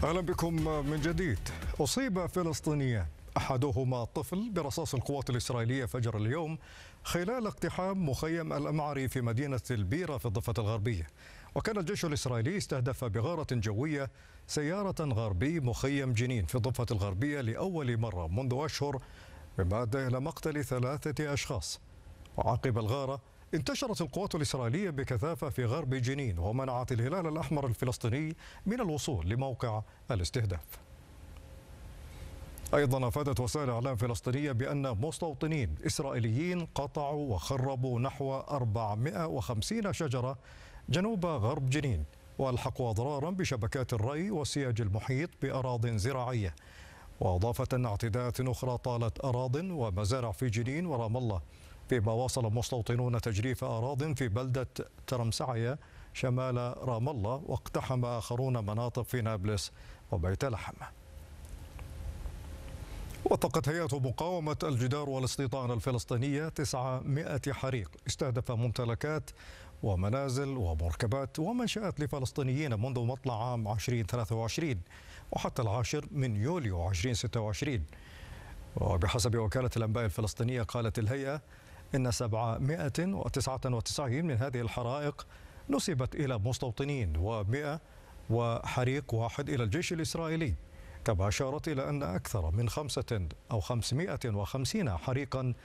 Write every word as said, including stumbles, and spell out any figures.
أهلا بكم من جديد. أصيب فلسطينيان أحدهما طفل برصاص القوات الإسرائيلية فجر اليوم خلال اقتحام مخيم الأمعري في مدينة البيرة في الضفة الغربية. وكان الجيش الإسرائيلي استهدف بغارة جوية سيارة غربي مخيم جنين في الضفة الغربية لأول مرة منذ أشهر، مما أدى إلى مقتل ثلاثة أشخاص. وعقب الغارة انتشرت القوات الإسرائيلية بكثافة في غرب جنين ومنعت الهلال الأحمر الفلسطيني من الوصول لموقع الاستهداف. أيضا أفادت وسائل إعلام فلسطينية بأن مستوطنين إسرائيليين قطعوا وخربوا نحو أربعمائة وخمسين شجرة جنوب غرب جنين، وألحقوا أضرارا بشبكات الري والسياج المحيط بأراضٍ زراعية. وأضافت أن اعتداءات أخرى طالت أراضٍ ومزارع في جنين ورام الله، فيما واصل مستوطنون تجريف أراضٍ في بلدة ترمسعية شمال رام الله، واقتحم آخرون مناطق في نابلس وبيت لحم. وثقت هيئة مقاومة الجدار والاستيطان الفلسطينية تسعمائة حريق استهدف ممتلكات ومنازل ومركبات ومنشآت لفلسطينيين منذ مطلع عام ألفين وثلاثة وعشرين وحتى العاشر من يوليو ألفين وستة وعشرين. وبحسب وكالة الأنباء الفلسطينية قالت الهيئة إن سبعمائة وتسعة وتسعين من هذه الحرائق نسبت إلى مستوطنين ومئة وحريق واحد إلى الجيش الإسرائيلي. كما أشارت إلى أن أكثر من خمسة أو خمسمائة وخمسين حريقا